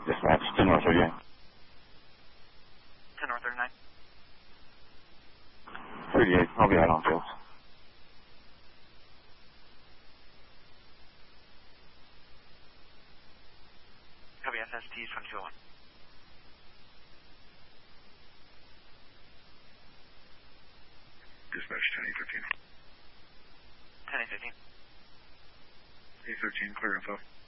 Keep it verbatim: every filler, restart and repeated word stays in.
Dispatch, ten North thirty-nine. ten North thirty-nine. thirty-eight, I'll be out on field. Copy, S S T twenty-two oh one. Dispatch ten eight fifteen. ten eight fifteen. eight thirteen, clear info.